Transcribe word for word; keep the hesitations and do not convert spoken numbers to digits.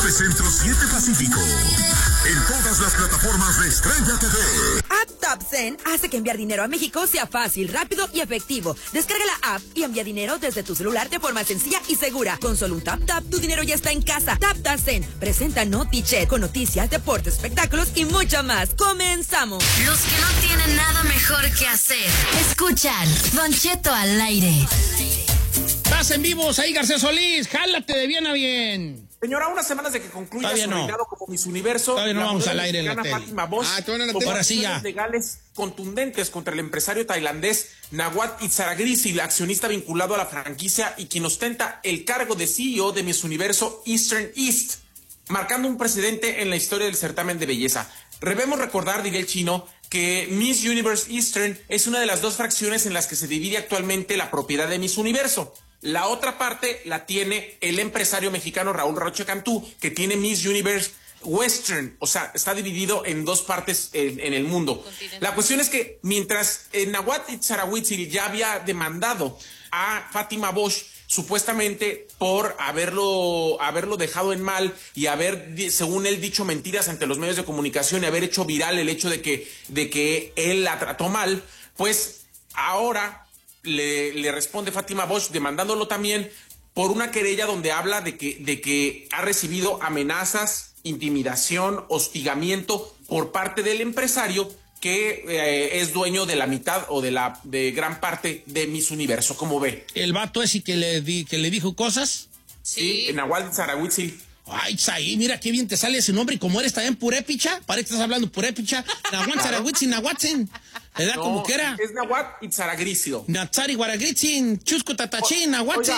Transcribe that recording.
nueve Centro, siete Pacífico. En todas las plataformas de Estrella T V. App TapSend hace que enviar dinero a México sea fácil, rápido y efectivo. Descarga la app y envía dinero desde tu celular de forma sencilla y segura. Con solo un tap tap, tu dinero ya está en casa. Tap TapSend presenta NotiChat con noticias, deportes, espectáculos y mucho más. ¡Comenzamos! Los que no tienen nada mejor que hacer, escuchan Don Cheto al aire. Estás en vivos ahí, García Solís. Jálate de bien a bien. Señora, unas semanas de que concluya Todavía su no. reinado como Miss Universo, Todavía no la vamos modelo al aire en la mexicana tele. Fátima Bosch Ah, todavía no tomó ahora sí ya. acciones legales contundentes contra el empresario tailandés Nawat Itzaragrisi, accionista vinculado a la franquicia y quien ostenta el cargo de C E O de Miss Universo Eastern East, marcando un precedente en la historia del certamen de belleza. Debemos recordar, diría el chino, que Miss Universe Eastern es una de las dos fracciones en las que se divide actualmente la propiedad de Miss Universo. La otra parte la tiene el empresario mexicano Raúl Rocha Cantú, que tiene Miss Universe Western, o sea, está dividido en dos partes en, en el mundo. La cuestión es que mientras eh, Nawat Itzaragrisi ya había demandado a Fátima Bosch supuestamente por haberlo, haberlo dejado en mal y haber, según él, dicho mentiras ante los medios de comunicación y haber hecho viral el hecho de que, de que él la trató mal, pues ahora le, le responde Fátima Bosch demandándolo también por una querella donde habla de que, de que ha recibido amenazas, intimidación, hostigamiento por parte del empresario que eh, es dueño de la mitad o de la de gran parte de Miss Universo. ¿Cómo ve? ¿El vato ese que le, di, que le dijo cosas? Sí, en Nawat Itzaragrisi. Ay, Saí, mira qué bien te sale ese nombre. Y como eres también purépicha, parece que estás hablando purépicha. Nawat Itzaragrisi, Nahuatzin. ¿Edad No, como que era? Es Nawat Itzaragrisi. Natsari Guaragritzin, Chusco Tatachín, Nahuatzin.